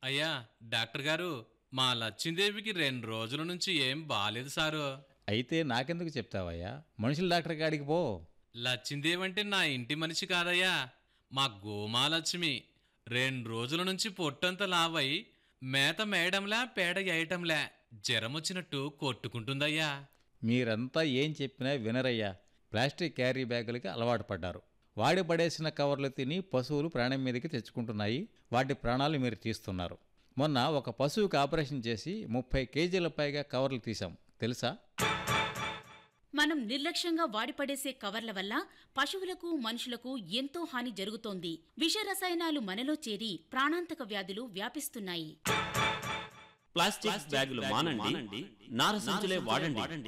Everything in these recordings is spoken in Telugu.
అయ్యా డాక్టర్ గారు, మా లచ్చిందేవికి 2 రోజుల నుంచి ఏం బాలేదు సారు. అయితే నాకెందుకు చెప్తావయ్యా? మనుషుల డాక్టర్ కాడికి పో. లచ్చిందేవి అంటే నా ఇంటి మనిషి కాదయ్యా, మా గోమాలక్ష్మి. 2 రోజుల నుంచి పొట్టంతా లావై మేత మేయడంలా పేడ వేయటంలా జ్వరమొచ్చినట్టు కొట్టుకుంటుందయ్యా. మీరంతా ఏం చెప్పినా వినరయ్యా. ప్లాస్టిక్ క్యారీ బ్యాగులకి అలవాటు పడ్డారు. వాడి పడేసిన కవర్లు తిని పశువులు ప్రాణం మీదకి తెచ్చుకుంటున్నాయి. వాటి ప్రాణాలు మీరు తీస్తున్నారు. మొన్న ఒక పశువుకి ఆపరేషన్ చేసి 30 కేజీల పైగా కవర్లు తీసాం, తెలుసా? మనం నిర్లక్ష్యంగా వాడిపడేసే కవర్ల వల్ల పశువులకు మనుషులకు ఎంతో హాని జరుగుతోంది. విష రసాయనాలు మనలో చేరి ప్రాణాంతక వ్యాధులు వ్యాపిస్తున్నాయి. ప్లాస్టిక్ బ్యాగులు మానండి, నారసించులే వాడండి.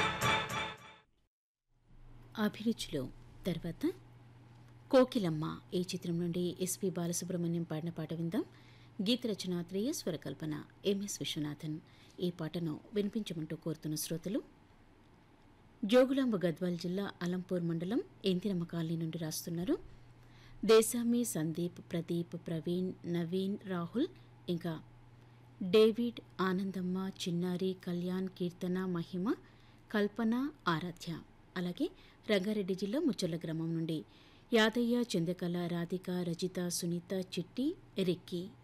అభిరుచిలో తర్వాత కోకిలమ్మ ఈ చిత్రం నుండి ఎస్పి బాలసుబ్రహ్మణ్యం పాడిన పాట విందాం. గీత రచనాత్రేయ, స్వరకల్పన ఎంఎస్ విశ్వనాథన్. ఈ పాటను వినిపించమంటూ కోరుతున్న శ్రోతలు జోగులాంబ గద్వాల్ జిల్లా అలంపూర్ మండలం ఇందిరమ్మ కాలనీ నుండి రాస్తున్నారు. దేశామి, సందీప్, ప్రదీప్, ప్రవీణ్, నవీన్, రాహుల్, ఇంకా డేవిడ్, ఆనందమ్మ, చిన్నారి, కళ్యాణ్, కీర్తన, మహిమ, కల్పన, ఆరాధ్య. అలాగే రంగారెడ్డి జిల్లా ముచ్చర్ల గ్రామం నుండి యాదయ్య, చంద్రకళ, రాధిక, రజిత, సునీత, చిట్టి, రిక్కీ.